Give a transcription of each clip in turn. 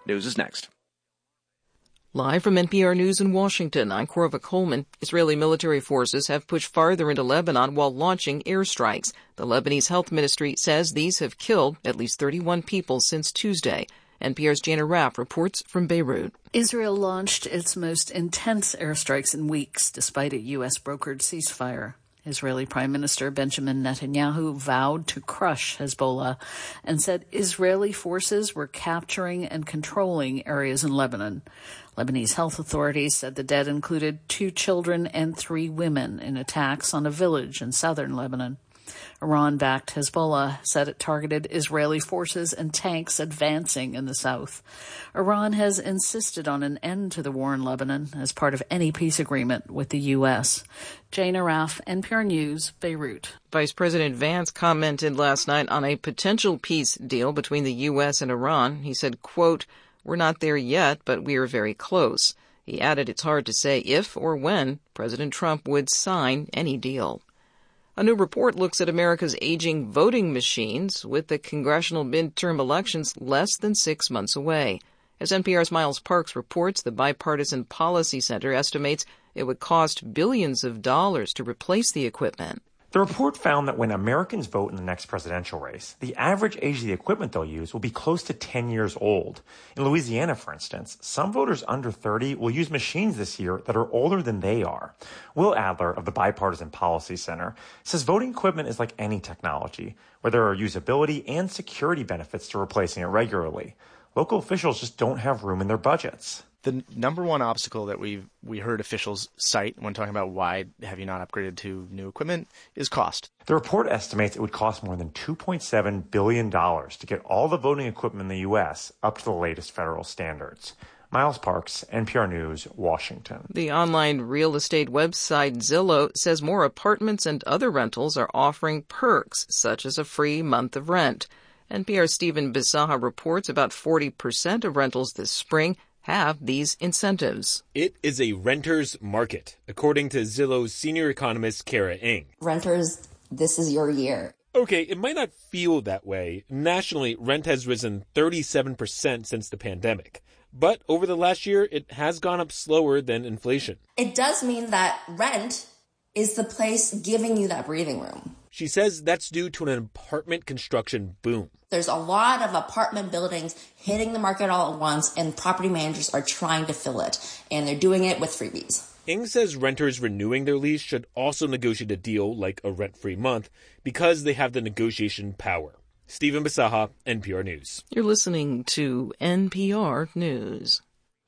News is next. Live from NPR News in Washington, I'm Korva Coleman. Israeli military forces have pushed farther into Lebanon while launching airstrikes. The Lebanese Health Ministry says these have killed at least 31 people since Tuesday. NPR's Jana Raff reports from Beirut. Israel launched its most intense airstrikes in weeks, despite a U.S.-brokered ceasefire. Israeli Prime Minister Benjamin Netanyahu vowed to crush Hezbollah and said Israeli forces were capturing and controlling areas in Lebanon. Lebanese health authorities said the dead included 2 children and 3 women in attacks on a village in southern Lebanon. Iran-backed Hezbollah said it targeted Israeli forces and tanks advancing in the south. Iran has insisted on an end to the war in Lebanon as part of any peace agreement with the U.S. Jana Raff, NPR News, Beirut. Vice President Vance commented last night on a potential peace deal between the U.S. and Iran. He said, quote, "We're not there yet, but we are very close." He added it's hard to say if or when President Trump would sign any deal. A new report looks at America's aging voting machines with the congressional midterm elections less than 6 months away. As NPR's Miles Parks reports, the Bipartisan Policy Center estimates it would cost billions of dollars to replace the equipment. The report found that when Americans vote in the next presidential race, the average age of the equipment they'll use will be close to 10 years old. In Louisiana, for instance, some voters under 30 will use machines this year that are older than they are. Will Adler of the Bipartisan Policy Center says voting equipment is like any technology, where there are usability and security benefits to replacing it regularly. Local officials just don't have room in their budgets. The number one obstacle that we heard officials cite when talking about why have you not upgraded to new equipment is cost. The report estimates it would cost more than $2.7 billion to get all the voting equipment in the U.S. up to the latest federal standards. Miles Parks, NPR News, Washington. The online real estate website Zillow says more apartments and other rentals are offering perks, such as a free month of rent. NPR's Stephen Bisaha reports about 40% of rentals this spring have these incentives. It is a renter's market, according to Zillow's senior economist Kara Ng. Renters, this is your year. Okay, it might not feel that way. Nationally, rent has risen 37% since the pandemic. But over the last year, it has gone up slower than inflation. It does mean that rent is the place giving you that breathing room. She says that's due to an apartment construction boom. There's a lot of apartment buildings hitting the market all at once, and property managers are trying to fill it, and they're doing it with freebies. Ng says renters renewing their lease should also negotiate a deal like a rent-free month because they have the negotiation power. Stephen Bisaha, NPR News. You're listening to NPR News.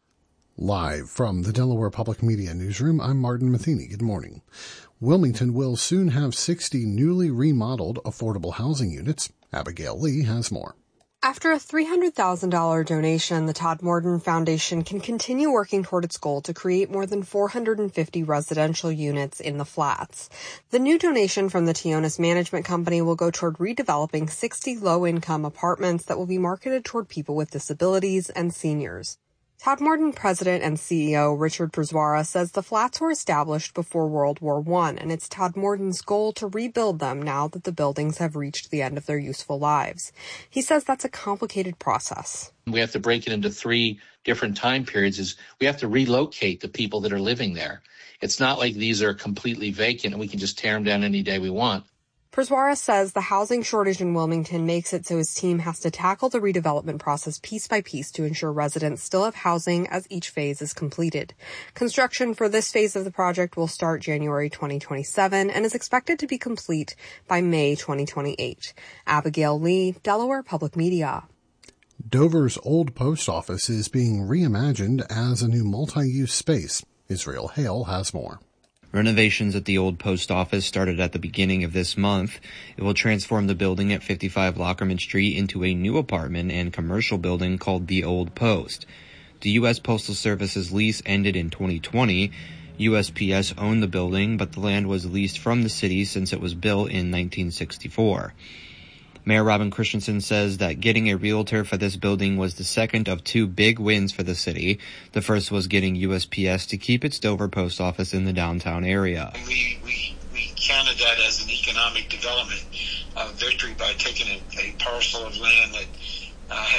Live from the Delaware Public Media Newsroom, I'm Martin Matheny. Good morning. Wilmington will soon have 60 newly remodeled affordable housing units. Abigail Lee has more. After a $300,000 donation, the Todd Morton Foundation can continue working toward its goal to create more than 450 residential units in the flats. The new donation from the Tionis Management Company will go toward redeveloping 60 low-income apartments that will be marketed toward people with disabilities and seniors. Todd Morton President and CEO Richard Przwara says the flats were established before World War I, and it's Todd Morton's goal to rebuild them now that the buildings have reached the end of their useful lives. He says that's a complicated process. We have to break it into 3 different time periods. We have to relocate the people that are living there. It's not like these are completely vacant and we can just tear them down any day we want. Przwara says the housing shortage in Wilmington makes it so his team has to tackle the redevelopment process piece by piece to ensure residents still have housing as each phase is completed. Construction for this phase of the project will start January 2027 and is expected to be complete by May 2028. Abigail Lee, Delaware Public Media. Dover's old post office is being reimagined as a new multi-use space. Israel Hale has more. Renovations at the old post office started at the beginning of this month. It will transform the building at 55 Lockerman Street into a new apartment and commercial building called the Old Post. The U.S. Postal Service's lease ended in 2020. USPS owned the building, but the land was leased from the city since it was built in 1964. Mayor Robin Christensen says that getting a realtor for this building was the second of 2 big wins for the city. The first was getting USPS to keep its Dover post office in the downtown area. We counted that as an economic development victory by taking a parcel of land that